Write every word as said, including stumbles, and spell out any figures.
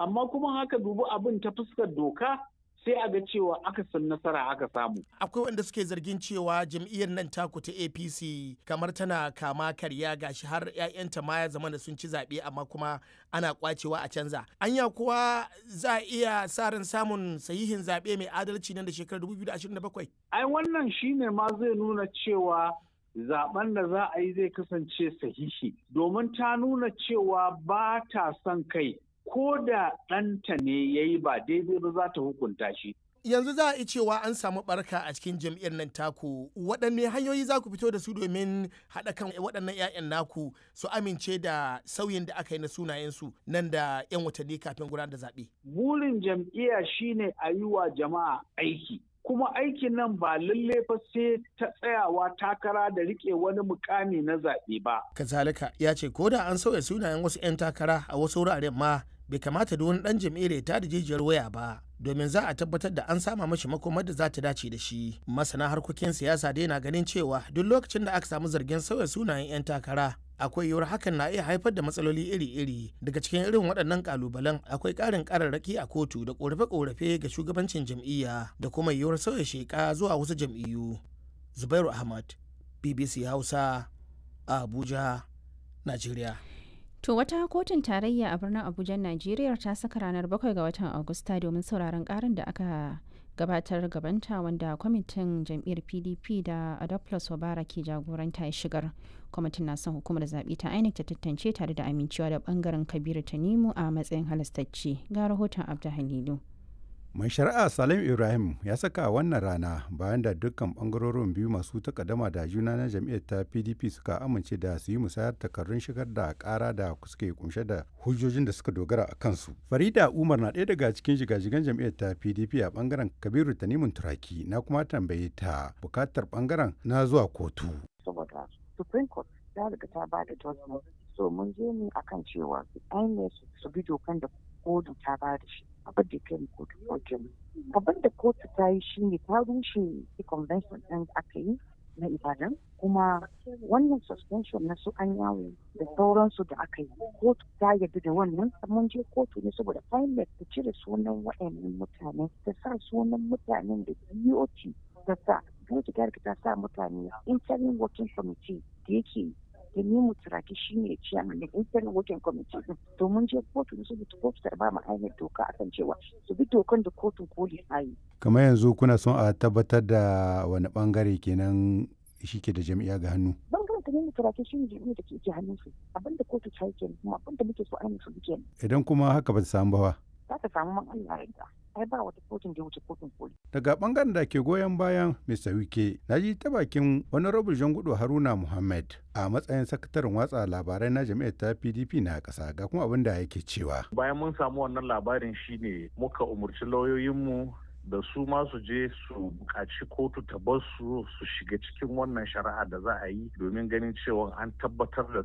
amma kuma haka dubi abin ta fuskar doka sai a ga cewa aka san nasara aka samu. Akwai wanda suke zargin cewa jam'iyyar nan taku ta A P C kamar tana kama karya gashi har 'ya'yanta ma ya zama da sun ci zaɓe amma kuma ana kwacewa a canza. Anya kuwa za a iya sa ran samun sahihin zaɓe mai adalci nan da shekarar dubu biyu da ashirin da bakwai? Ai wannan shine ma zai nuna cewa zaben da za a yi zai kasance sahihi domin ta nuna cewa ba ta son kai. Ko da ɗanta ne ya yi ba daidai ba za ta hukunta shi. Yanzu za a yi cewa an samu barka a cikin jam'iyyar nan taku, waɗanne hanyoyi za ku fito da su domin haɗa kan waɗannan 'ya'yan naku su amince da sauyin da aka yi na sunayensu nan da 'yan watanni kafin gudanar da zaɓe? Burin jam'iyya shine a yi wa jama'a aiki. Kuma aikin nan ba lalle fa sai ta tsayawa takara da rike wani mukami na zaɓe ba. Kazalika ya ce ko da an sauya sunayen wasu 'yan takara a wasu wuraren ma bai kamata da wani ɗan jam'iyyar ya tada jijiyar waya ba domin za a tabbatar da an sama mashi makomar da za ta dace da shi. Masana harkokin siyasa dai na ganin cewa duk lokacin da aka samu zargin sauya sunayen 'yan takara akwai yiwuwar hakan na iya haifar da matsaloli iri-iri. Daga cikin irin waɗannan kalubalen akwai ƙarin ƙararraki a kotu da ƙorafe-ƙorafe ga shugabancin jam'iyya da kuma yiwuwar sauya sheƙa zuwa wasu jam'iyyu. Zubairu Ahmad, B B C Hausa, a Abuja, Najeriya. To wata kotun tarayya a birnin Abuja, Najeriya ta saka ranar bakwai ga watan Agusta domin sauraron ƙarin da aka gabatar gabanta wanda kwamitin jam'iyyar P D P da Adolphus Wabara ke jagoranta ya shigar. Kwamitin na son hukumar zaɓe ta I N E C ta tantance tare da amincewa da ɓangaren Kabiru Tanimu a matsayin halastacce. Ga rahoton Abda Halilu. Mai shari'a Salim Ibrahim ya saka wannan rana bayan da dukkan bangarorin biyu masu takaddama da juna na jam'iyyar ta P D P suka amince da su yi musayar takardun shigar da kara da suke kunshe da hujjojin da suka dogara a kansu. Farida Umar na ɗaya daga cikin jigajigan jam'iyyar ta P D P a bangaren Kabiru Tanimun Turaki, na kuma tambaye ta bukatar bangaren na zuwa kotu. Saboda Supreme Court ta riga ta ba da judgment, so mun je ne akan cewa I N E C su bi dokan da kotu ta ba da shi. Abin da kai kotu kotu abin da kotu ta yi shi ne ta rushe convention ɗin da aka yi na Ibadan, kuma wannan suspension na su an yawo da sauransu da aka yi kotu ta yarda da wannan. Mun je kotu ne saboda I N E C ta cire sunan waɗannan mutane ta sa sunan mutanen da D O T ta sa ta ta sa mutane interim working committee da yake da nemo turaki shi ne ciyaman da interim working committee din, domin je kotu da su kotu ta ba mu ainihin doka akan cewa su bi dokan da kotun koli ta yi. Kamar yanzu kuna son a tabbatar da wani bangare kenan shi ke da jami'a ga hannu? Bangaren ta nemo turaki shi ne jami'a da ke ke hannun su, abinda kotu ta yi kenan kuma abinda muke so ainihin su bi kenan. Idan kuma haka ba ta samu ba za ta samu man Allah ya ai ba wata kotun da wuce kotun koli. Daga bangaren da ke goyon bayan Mister Wike, na ji ta bakin Honorable Jangudo Haruna Muhammad a matsayin sakataren watsa labarai na jami'ar ta P D P na ƙasa, ga kuma abin da yake cewa. Bayan mun samu wannan labarin shine muka umurci lauyoyinmu da su ma su je su buƙaci kotu ta bar su su shiga cikin wannan shari'a da za a yi domin ganin cewa an tabbatar da